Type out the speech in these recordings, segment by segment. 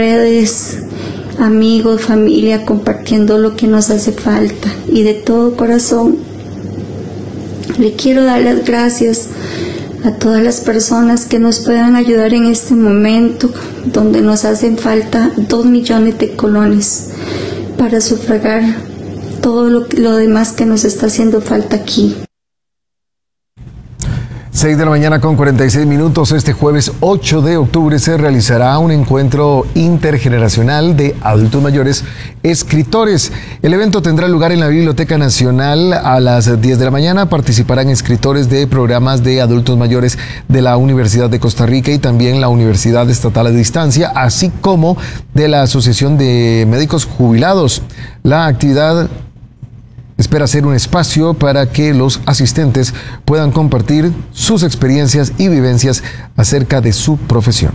Redes, amigos, familia, compartiendo lo que nos hace falta. Y de todo corazón le quiero dar las gracias a todas las personas que nos puedan ayudar en este momento donde nos hacen falta 2 millones de colones para sufragar todo lo demás que nos está haciendo falta aquí. 6 de la mañana con 46 minutos. Este jueves 8 de octubre se realizará un encuentro intergeneracional de adultos mayores escritores. El evento tendrá lugar en la Biblioteca Nacional a las 10 de la mañana. Participarán escritores de programas de adultos mayores de la Universidad de Costa Rica y también la Universidad Estatal a Distancia, así como de la Asociación de Médicos Jubilados. La actividad espera ser un espacio para que los asistentes puedan compartir sus experiencias y vivencias acerca de su profesión.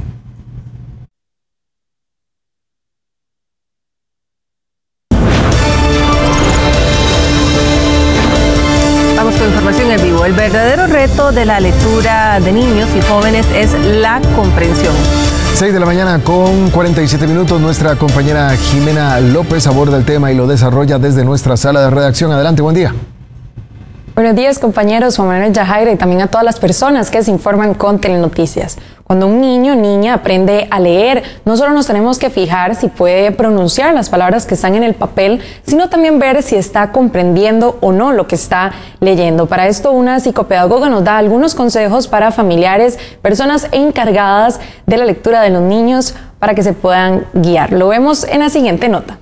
Vamos con información en vivo. El verdadero reto de la lectura de niños y jóvenes es la comprensión. 6 de la mañana con 47 minutos. Nuestra compañera Jimena López aborda el tema y lo desarrolla desde nuestra sala de redacción. Adelante, buen día. Buenos días, compañeros, Juan Manuel Yajaira, y también a todas las personas que se informan con Telenoticias. Cuando un niño o niña aprende a leer, no solo nos tenemos que fijar si puede pronunciar las palabras que están en el papel, sino también ver si está comprendiendo o no lo que está leyendo. Para esto, una psicopedagoga nos da algunos consejos para familiares, personas encargadas de la lectura de los niños para que se puedan guiar. Lo vemos en la siguiente nota.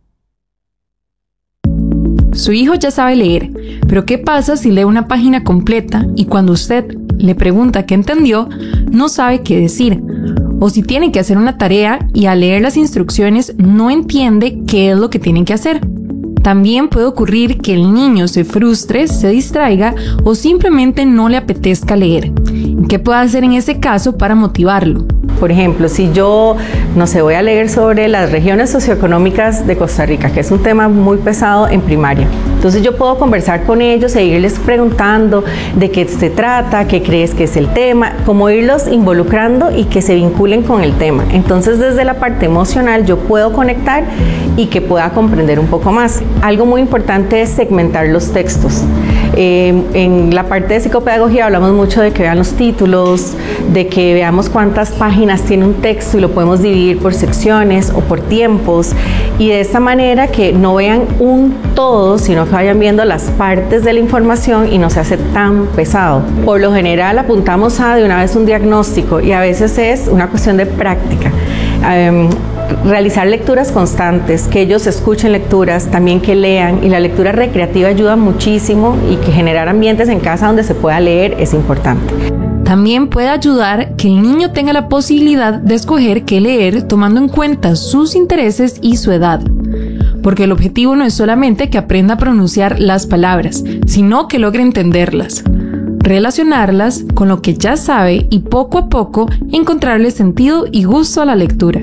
Su hijo ya sabe leer, pero ¿qué pasa si lee una página completa y cuando usted le pregunta qué entendió, no sabe qué decir? O si tiene que hacer una tarea y al leer las instrucciones no entiende qué es lo que tienen que hacer. También puede ocurrir que el niño se frustre, se distraiga o simplemente no le apetezca leer. ¿Qué puede hacer en ese caso para motivarlo? Por ejemplo, si yo, voy a leer sobre las regiones socioeconómicas de Costa Rica, que es un tema muy pesado en primaria. Entonces yo puedo conversar con ellos e irles preguntando de qué se trata, qué crees que es el tema, como irlos involucrando y que se vinculen con el tema. Entonces desde la parte emocional yo puedo conectar y que pueda comprender un poco más. Algo muy importante es segmentar los textos. En la parte de psicopedagogía hablamos mucho de que vean los títulos, de que veamos cuántas páginas tiene un texto y lo podemos dividir por secciones o por tiempos, y de esta manera que no vean un todo, sino que vayan viendo las partes de la información y no se hace tan pesado. Por lo general apuntamos a de una vez un diagnóstico y a veces es una cuestión de práctica. Realizar lecturas constantes, que ellos escuchen lecturas, también que lean, y la lectura recreativa ayuda muchísimo, y que generar ambientes en casa donde se pueda leer es importante. También puede ayudar que el niño tenga la posibilidad de escoger qué leer tomando en cuenta sus intereses y su edad. Porque el objetivo no es solamente que aprenda a pronunciar las palabras, sino que logre entenderlas, relacionarlas con lo que ya sabe y poco a poco encontrarle sentido y gusto a la lectura.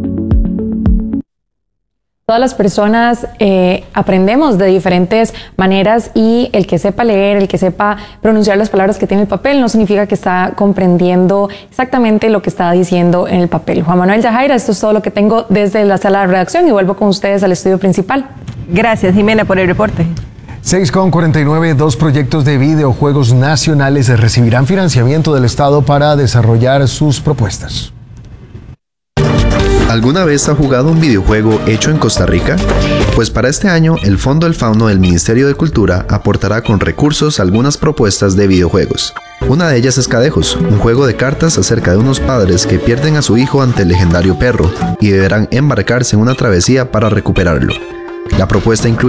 Todas las personas aprendemos de diferentes maneras, y el que sepa leer, el que sepa pronunciar las palabras que tiene el papel, no significa que está comprendiendo exactamente lo que está diciendo en el papel. Juan Manuel Yajaira, esto es todo lo que tengo desde la sala de redacción y vuelvo con ustedes al estudio principal. Gracias, Jimena, por el reporte. 6:49, 2 proyectos de videojuegos nacionales recibirán financiamiento del Estado para desarrollar sus propuestas. ¿Alguna vez ha jugado un videojuego hecho en Costa Rica? Pues para este año, el Fondo del Fauno del Ministerio de Cultura aportará con recursos algunas propuestas de videojuegos. Una de ellas es Cadejos, un juego de cartas acerca de unos padres que pierden a su hijo ante el legendario perro y deberán embarcarse en una travesía para recuperarlo. La propuesta incluye